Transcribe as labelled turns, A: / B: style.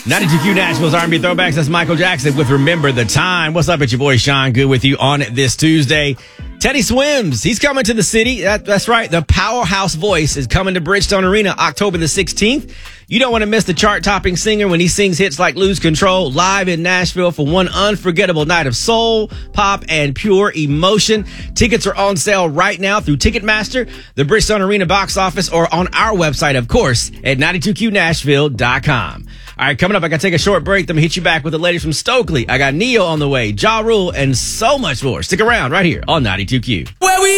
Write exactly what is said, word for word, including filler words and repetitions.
A: ninety-two Q Nashville's R and B Throwbacks. That's Michael Jackson with Remember the Time. What's up? It's your boy Sean Good with you on this Tuesday. Teddy Swims, he's coming to the city. That, that's right. The powerhouse voice is coming to Bridgestone Arena October the sixteenth. You don't want to miss the chart-topping singer when he sings hits like Lose Control live in Nashville for one unforgettable night of soul, pop, and pure emotion. Tickets are on sale right now through Ticketmaster, the Bridgestone Arena box office, or on our website, of course, at ninety-two Q Nashville dot com. All right, coming up, I got to take a short break. Then we hit you back with the ladies from Stokely. I got Neo on the way, Ja Rule, and so much more. Stick around right here on ninety-two Q.
B: Where we